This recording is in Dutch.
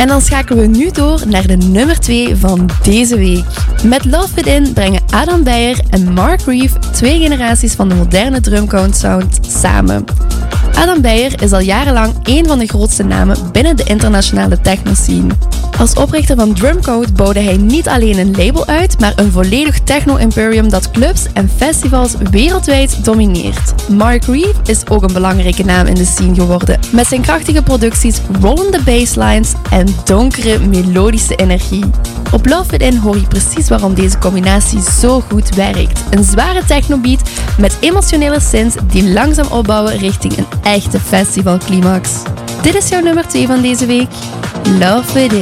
En dan schakelen we nu door naar de nummer 2 van deze week. Met Love Within brengen Adam Beyer en Mark Reeve 2 generaties van de moderne drumcode sound samen. Adam Beyer is al jarenlang één van de grootste namen binnen de internationale techno-scene. Als oprichter van Drumcode bouwde hij niet alleen een label uit, maar een volledig techno-imperium dat clubs en festivals wereldwijd domineert. Mark Reeve is ook een belangrijke naam in de scene geworden, met zijn krachtige producties, rollende basslines en donkere melodische energie. Op Love Within hoor je precies waarom deze combinatie zo goed werkt. Een zware technobeat met emotionele synths die langzaam opbouwen richting een echte festivalclimax. Dit is jouw nummer 2 van deze week. Love Within.